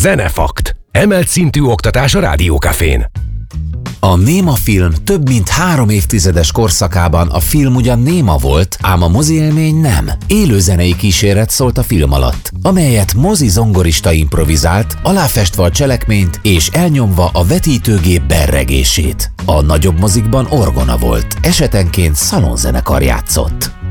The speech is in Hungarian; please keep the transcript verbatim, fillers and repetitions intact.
Zenefakt. Emelt szintű oktatás a Rádiókafén. A néma film több mint három évtizedes korszakában a film ugyan néma volt, ám a moziélmény nem. Élőzenei kíséret szólt a film alatt, amelyet mozi zongorista improvizált, aláfestve a cselekményt és elnyomva a vetítőgép berregését. A nagyobb mozikban orgona volt, esetenként szalonzenekar játszott.